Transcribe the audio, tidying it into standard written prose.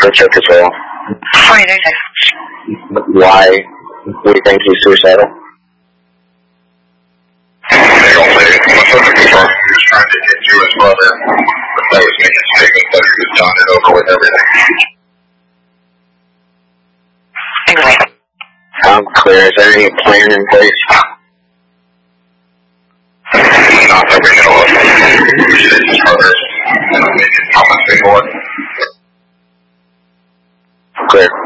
check as well. 4036. Why would you think he's suicidal? They don't say it. My son confirmed he was trying to get to his brother, but that was making statements that he was done and over with everything. Exactly. Sounds clear. Is there any plan in place? Not that we know of. He did his brother and making comments before. Clear.